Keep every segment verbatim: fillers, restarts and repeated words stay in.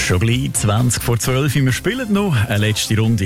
Schon gleich zwanzig vor zwölf. Wir spielen noch eine letzte Runde.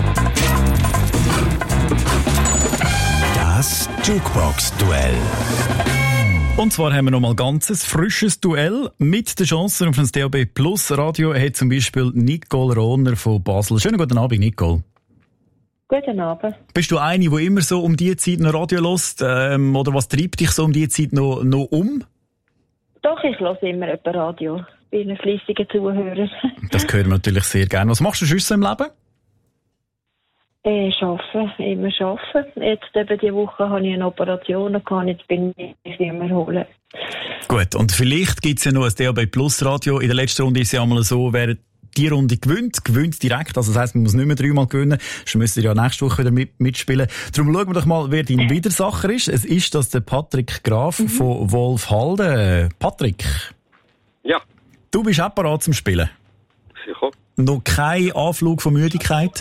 Das Jukebox-Duell. Und zwar haben wir noch mal ganzes frisches Duell mit der Chance auf ein D A B Plus Radio. Hat zum Beispiel Nicole Rohner von Basel. Schönen guten Abend, Nicole. Guten Abend. Bist du eine, die immer so um diese Zeit noch Radio hört? Ähm, oder was treibt dich so um diese Zeit noch, noch um? Doch, ich höre immer etwa Radio. Ich bin ein fleissiger Zuhörer. Das hören wir natürlich sehr gerne. Was machst du sonst im Leben? Äh, arbeiten, immer arbeiten. Jetzt eben diese Woche habe ich eine Operation gehabt, jetzt bin ich nicht mehr holen. Gut, und vielleicht gibt es ja noch ein D A B Plus Radio. In der letzten Runde ist es ja einmal so, wer die Runde gewinnt, gewinnt direkt. Also das heisst, man muss nicht mehr dreimal gewinnen. Sonst müsst ihr ja nächste Woche wieder mit, mitspielen. Darum schauen wir doch mal, wer dein Widersacher ist. Es ist das der Patrick Graf mhm. von Wolfhalden. Patrick. Ja. Du bist auch bereit zum Spielen? Sicher. Noch kein Anflug von Müdigkeit?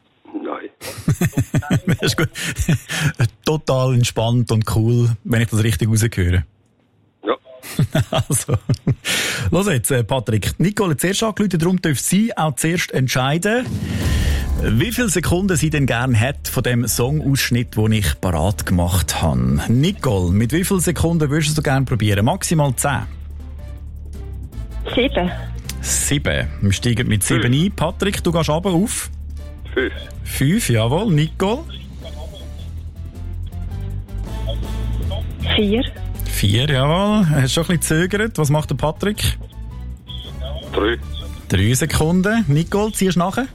Nein. Das ist gut. Total entspannt und cool, wenn ich das richtig rausgehöre. Ja. Also, los jetzt, Patrick. Nicole hat zuerst angerufen, darum darf sie auch zuerst entscheiden, wie viele Sekunden sie denn gerne hat von dem Songausschnitt, den ich parat gemacht habe. Nicole, mit wie vielen Sekunden würdest du gerne probieren? Maximal zehn? Sieben. Sieben. Wir steigen mit sieben ein. Patrick, du gehst runter auf? Fünf. Fünf, jawohl. Nicole? Vier. Vier, jawohl. Hast du schon ein bisschen gezögert? Was macht der Patrick? Drei. Drei Sekunden. Nicole, ziehst du nachher?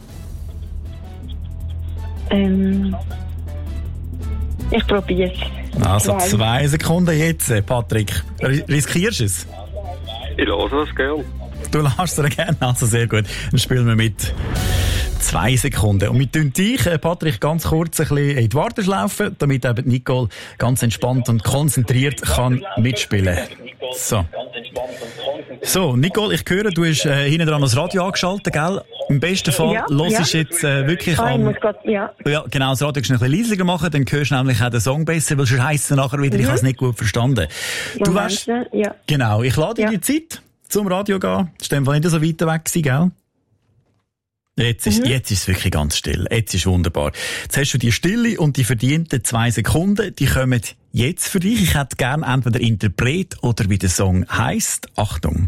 Ähm, ich probiere es. Also zwei. zwei Sekunden jetzt, Patrick. Riskierst du es? Ich lasse es gerne. Du lässt es gerne, also sehr gut. Dann spielen wir mit zwei Sekunden. Und wir tun dich, Patrick, ganz kurz ein bisschen in die Warteschlaufe, damit eben Nicole ganz entspannt und konzentriert kann mitspielen. So. So, Nicole, ich höre, du hast äh, hinten dran das Radio angeschaltet, gell? Im besten Fall ja, hörst du ja. jetzt äh, wirklich ah, am... Ich muss grad, ja. ja, genau, das Radio kannst du ein bisschen leiser machen, dann hörst du nämlich auch den Song besser, weil sonst heisst es nachher wieder, mhm. ich habe es nicht gut verstanden. Ja, du weißt, ja. Genau, ich lade dir ja. die Zeit zum Radio gehen. Das war nicht so weit weg gewesen, gell? Jetzt ist, mhm. jetzt ist es wirklich ganz still. Jetzt ist wunderbar. Jetzt hast du die Stille und die verdienten zwei Sekunden. Die kommen jetzt für dich. Ich hätte gerne entweder Interpret oder wie der Song heisst. Achtung.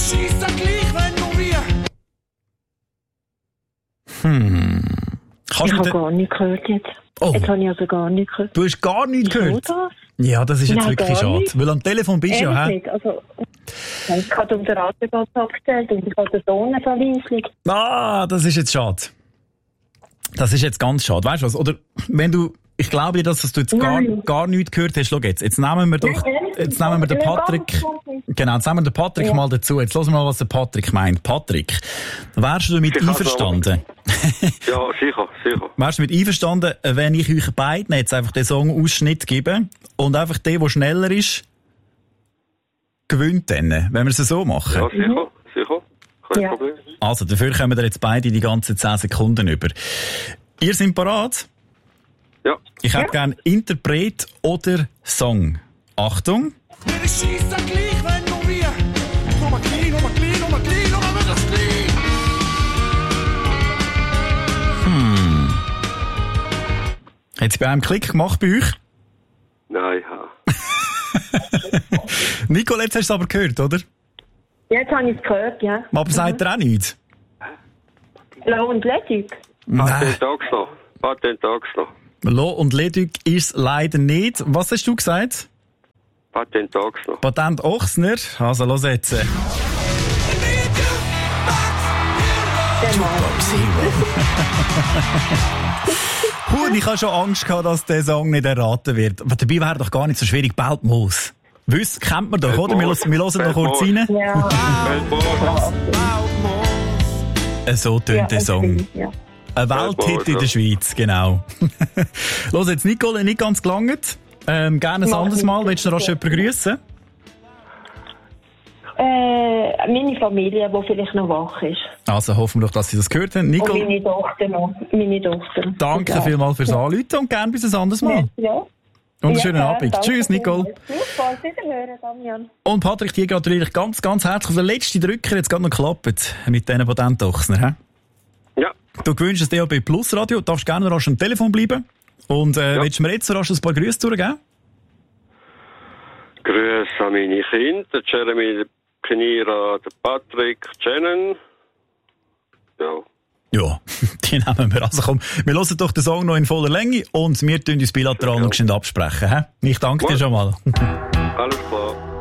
Hm. Kannst ich habe de- gar nicht gehört jetzt. Oh. Jetzt habe ich also gar nicht gehört. Du hast gar nichts gehört? Das? Ja, das ist jetzt Nein, wirklich schade. Nicht. Weil am Telefon bist du ja, hä? Nicht. Also, ich habe um den Radioplatz abgestellt und ich habe den Sonnenverweisung. Ah, das ist jetzt schade. Das ist jetzt ganz schade. Weißt du was? Oder wenn du, ich glaube dir, dass du jetzt gar, gar nichts gehört hast. Schau jetzt, jetzt nehmen wir doch, jetzt nehmen wir den Patrick, genau, jetzt nehmen wir den Patrick ja. mal dazu. Jetzt hören wir mal, was der Patrick meint. Patrick, wärst du damit einverstanden? Ja, sicher, sicher. Wärst du mit einverstanden, wenn ich euch beiden jetzt einfach den Song-Ausschnitt gebe und einfach der, der schneller ist, gewinnt dann, wenn wir es so machen? Ja, sicher, sicher. Kein ja. Problem. Also, dafür kommen wir jetzt beide die ganzen zehn Sekunden über. Ihr seid parat? Ja. Ich hätte ja. gerne Interpret oder Song. Achtung. Hm. Hat es bei einem Klick gemacht bei euch? Nein, ja. Nicole, jetzt hast du es aber gehört, oder? Jetzt habe ich es gehört, ja. Aber mhm. sagt er auch nichts? Lo und Ledig? Patent Axler. Patent Axler. Lo und Ledig ist leider nicht. Was hast du gesagt? Patent Axler. Patent Ochsner. Also, los jetzt. Jukebox Hero. Puh, ich habe schon Angst gehabt, dass der Song nicht erraten wird. Aber dabei wäre doch gar nicht so schwierig. Beltmoos. Wiss, kennt man doch, Belt oder? Wir, wir hören noch kurz rein. Ja. So tönt ja, der Song. Ja. Ein Welthit in der Schweiz, genau. Los jetzt, Nicole, nicht ganz gelangt. Ähm, gerne ein anderes Mal. Willst du noch jemanden grüßen? Äh, meine Familie, die vielleicht noch wach ist. Also hoffen wir doch, dass Sie das gehört haben. Nicole, und meine Tochter noch. Meine Tochter. Danke ja. vielmals fürs Anrufen und gerne bis ein anderes Mal. Ja. Und einen schönen Abend. Tschüss, Nicole. Super, wiederhören, Damian. Und Patrick, dir gratuliere ich ganz, ganz herzlich. Der letzte Drücker jetzt gerade noch geklappt mit diesen Patentochsner. Ja. Du gewünscht das D A B Plus Radio, du darfst gerne rasch am Telefon bleiben. Und äh, Ja. willst du mir jetzt so rasch ein paar Grüße durchgeben? Grüße an meine Kinder, der Jeremy, der Kenira, der Patrick, Shannon. Ja. Ja, die nehmen wir. Also komm, wir hören doch den Song noch in voller Länge und wir tun uns bilateral Ja. noch schnell absprechen. He? Ich danke dir Gut. schon mal. Alles klar.